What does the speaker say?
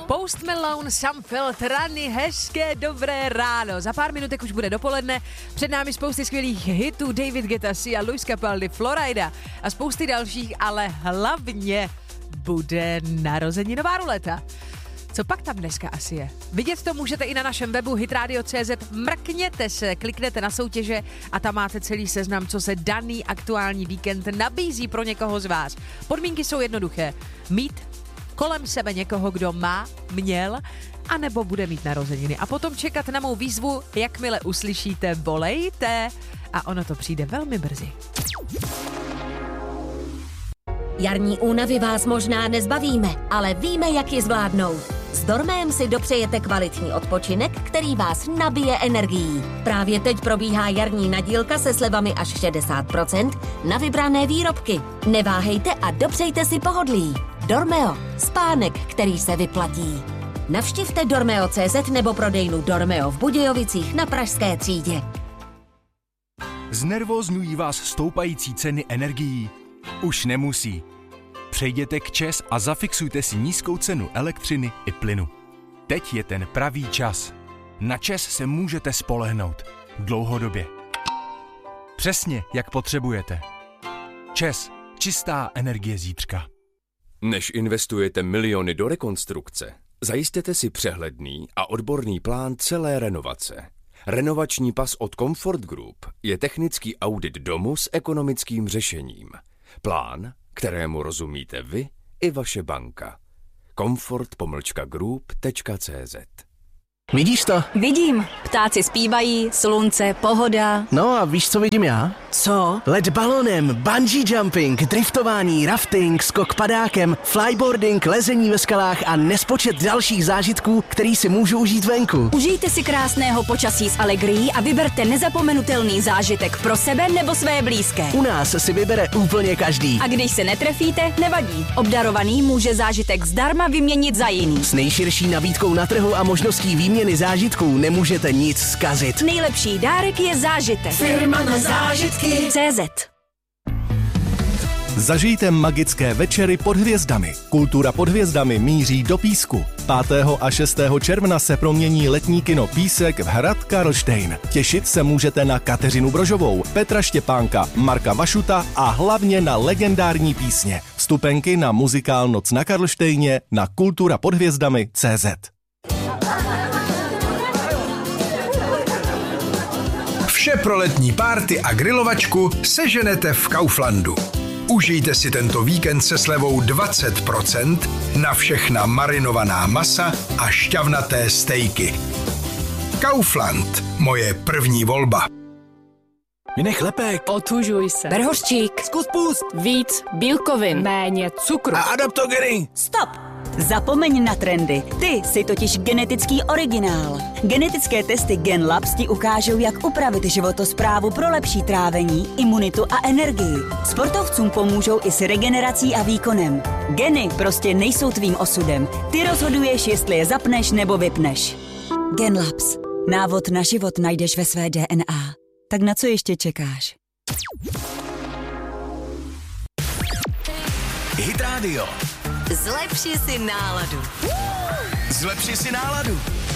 Post Malone, Sam Feltrany, hezké dobré ráno. Za pár minutek už bude dopoledne, před námi spousty skvělých hitů, David Guetta, Sia, Luis Capaldi, Florida a spousty dalších, ale hlavně bude narozeninová ruleta. Co pak tam dneska asi je? Vidět to můžete i na našem webu hitradio.cz, mrkněte se, kliknete na soutěže a tam máte celý seznam, co se daný aktuální víkend nabízí pro někoho z vás. Podmínky jsou jednoduché. Mít kolem sebe někoho, kdo má, měl, anebo bude mít narozeniny. A potom čekat na mou výzvu, jakmile uslyšíte volejte. A ono to přijde velmi brzy. Jarní únavy vás možná nezbavíme, ale víme, jak ji zvládnout. S Dormem si dopřejete kvalitní odpočinek, který vás nabije energií. Právě teď probíhá jarní nadílka se slevami až 60% na vybrané výrobky. Neváhejte a dopřejte si pohodlí. Dormeo. Spánek, který se vyplatí. Navštivte dormeo.cz nebo prodejnu Dormeo v Budějovicích na Pražské třídě. Znervózňují vás stoupající ceny energií? Už nemusí. Přejděte k ČEZ a zafixujte si nízkou cenu elektřiny i plynu. Teď je ten pravý čas. Na ČEZ se můžete spolehnout. Dlouhodobě. Přesně, jak potřebujete. ČEZ. Čistá energie zítřka. Než investujete miliony do rekonstrukce, zajistěte si přehledný a odborný plán celé renovace. Renovační pas od Comfort Group je technický audit domu s ekonomickým řešením. Plán, kterému rozumíte vy i vaše banka. comfort-group.cz. Vidíš to? Vidím. Ptáci zpívají, slunce, pohoda. No a víš, co vidím já? Co? Let balonem, bungee jumping, driftování, rafting, skok padákem, flyboarding, lezení ve skalách a nespočet dalších zážitků, který si můžu užít venku. Užijte si krásného počasí s Allegrií a vyberte nezapomenutelný zážitek pro sebe nebo své blízké. U nás si vybere úplně každý. A když se netrefíte, nevadí. Obdarovaný může zážitek zdarma vyměnit za jiný. S nejširší nabídkou na trhu a možností výměny zážitků nemůžete nic zkazit. Nejlepší dárek je zážitek. Firma na zážitky. CZ. Zažijte magické večery pod hvězdami. Kultura pod hvězdami míří do Písku. 5. a 6. června se promění letní kino Písek v Hrad Karlštejn. Těšit se můžete na Kateřinu Brožovou, Petra Štěpánka, Marka Vašuta a hlavně na legendární písně. Vstupenky na muzikál Noc na Karlštejně na kulturapodhvězdami.cz. Vše pro letní párty a grilovačku seženete v Kauflandu. Užijte si tento víkend se slevou 20% na všechna marinovaná masa a šťavnaté stejky. Kaufland. Moje první volba. Vynech lepek. Otužuj se. Ber hořčík. Zkus pust. Víc bílkovin. Méně cukru. A adaptogeny. Stop! Zapomeň na trendy. Ty jsi totiž genetický originál. Genetické testy GenLabs ti ukážou, jak upravit životosprávu pro lepší trávení, imunitu a energii. Sportovcům pomůžou i s regenerací a výkonem. Geny prostě nejsou tvým osudem. Ty rozhoduješ, jestli je zapneš nebo vypneš. GenLabs. Návod na život najdeš ve své DNA. Tak na co ještě čekáš? Hit Radio. Zlepši si náladu. Zlepši si náladu.